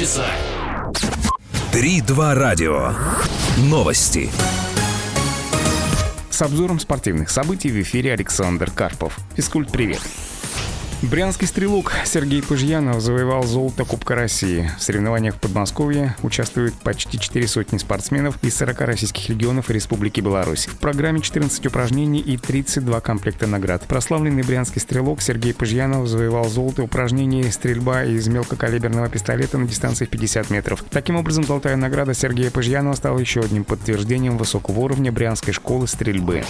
часа. 3-2 радио. Новости. С обзором спортивных событий в эфире Александр Карпов. Физкульт-привет. Брянский стрелок Сергей Пыжьянов завоевал золото Кубка России. В соревнованиях в Подмосковье участвуют почти 400 спортсменов из 40 российских регионов и Республики Беларусь. В программе 14 упражнений и 32 комплекта наград. Прославленный брянский стрелок Сергей Пыжьянов завоевал золото в упражнении «Стрельба из мелкокалиберного пистолета» на дистанции в 50 метров. Таким образом, золотая награда Сергея Пыжьянова стала еще одним подтверждением высокого уровня Брянской школы стрельбы.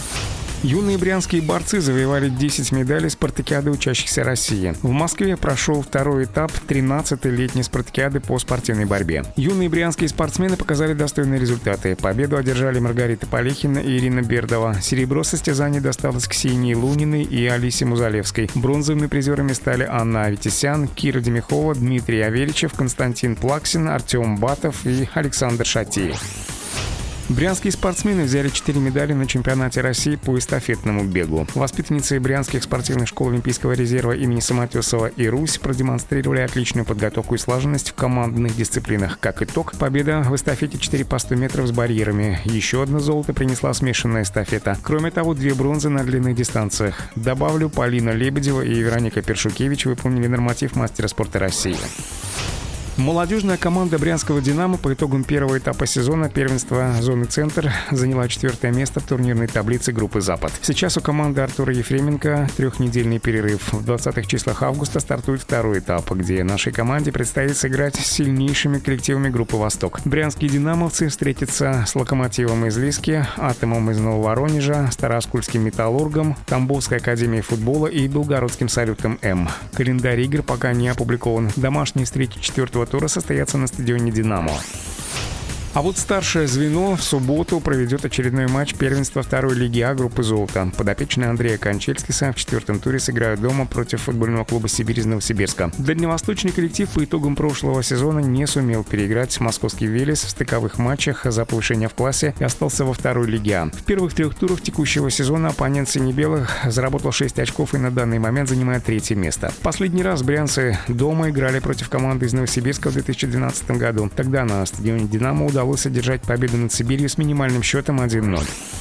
Юные брянские борцы завоевали 10 медалей спартакиады учащихся России. В Москве прошел второй этап 13-й летней спартакиады по спортивной борьбе. Юные брянские спортсмены показали достойные результаты. Победу одержали Маргарита Полехина и Ирина Бердова. Серебро состязаний досталось Ксении Луниной и Алисе Музалевской. Бронзовыми призерами стали Анна Аветисян, Кира Демихова, Дмитрий Аверичев, Константин Плаксин, Артем Батов и Александр Шатеев. Брянские спортсмены взяли 4 медали на чемпионате России по эстафетному бегу. Воспитанницы брянских спортивных школ Олимпийского резерва имени Самотесова и Русь продемонстрировали отличную подготовку и слаженность в командных дисциплинах. Как итог, победа в эстафете 4 по 100 метров с барьерами. Еще одно золото принесла смешанная эстафета. Кроме того, 2 бронзы на длинных дистанциях. Добавлю, Полина Лебедева и Вероника Першукевич выполнили норматив мастера спорта России. Молодежная команда брянского «Динамо» по итогам первого этапа сезона первенства зоны «Центр» заняла 4-е место в турнирной таблице группы «Запад». Сейчас у команды Артура Ефременко 3-недельный перерыв. В 20-х числах августа стартует второй этап, где нашей команде предстоит сыграть с сильнейшими коллективами группы «Восток». Брянские «Динамовцы» встретятся с «Локомотивом» из Лиски, «Атомом» из Нововоронежа, Старооскольским «Металлургом», Тамбовской академией футбола и Белгородским «Салютом М». Календарь игр пока не опубликован. Домашние встречи 4-го тура состоятся на стадионе «Динамо». А вот старшее звено в субботу проведет очередной матч первенства второй лиги А группы «Золото». Подопечные Андрея Кончельскиса в 4-м туре сыграют дома против футбольного клуба «Сибирь» из Новосибирска. Дальневосточный коллектив по итогам прошлого сезона не сумел переиграть московский «Велес» в стыковых матчах за повышение в классе и остался во второй лиге А. В первых 3 турах текущего сезона оппонент сине-белых заработал 6 очков и на данный момент занимает 3-е место. Последний раз брянцы дома играли против команды из Новосибирска в 2012 году. Тогда на стадионе «Динамо» удалось одержать победу над Сибирью с минимальным счетом 1-0.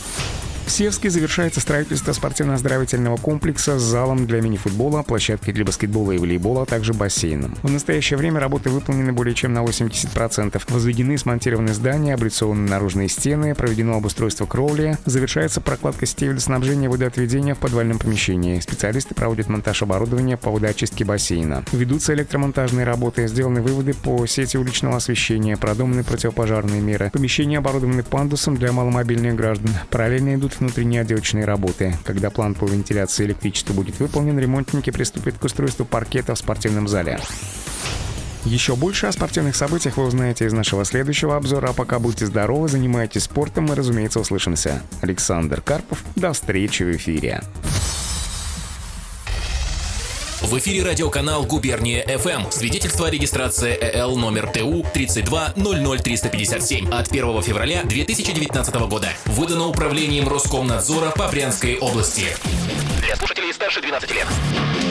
В Севске завершается строительство спортивно-оздоровительного комплекса с залом для мини-футбола, площадкой для баскетбола и волейбола, а также бассейном. В настоящее время работы выполнены более чем на 80%. Возведены и смонтированы здания, облицованы наружные стены, проведено обустройство кровли, завершается прокладка сетей водоснабжения и водоотведения в подвальном помещении. Специалисты проводят монтаж оборудования по водоочистке бассейна. Ведутся электромонтажные работы, сделаны выводы по сети уличного освещения, продуманы противопожарные меры. Помещения оборудованы пандусом для маломобильных граждан. Параллельно идут внутренние отделочные работы. Когда план по вентиляции и электричеству будет выполнен, ремонтники приступят к устройству паркета в спортивном зале. Еще больше о спортивных событиях вы узнаете из нашего следующего обзора. А пока будьте здоровы, занимайтесь спортом и, разумеется, услышимся. Александр Карпов. До встречи в эфире. В эфире радиоканал «Губерния ФМ». Свидетельство о регистрации ЭЛ номер ТУ 3200357 от 1 февраля 2019 года. Выдано управлением Роскомнадзора по Брянской области. Для слушателей старше 12 лет.